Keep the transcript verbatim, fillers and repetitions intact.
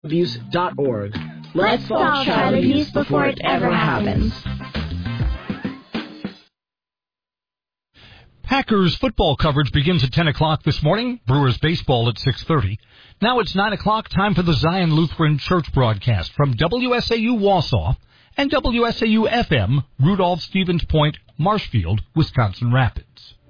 abuse dot org. Let's stop child abuse before it ever happens. Packers football coverage begins at ten o'clock this morning. Brewers baseball at six thirty. Now it's nine o'clock, time for the Zion Lutheran Church broadcast from W S A U Wausau and W S A U F M, Rudolph Stevens Point, Marshfield, Wisconsin Rapids.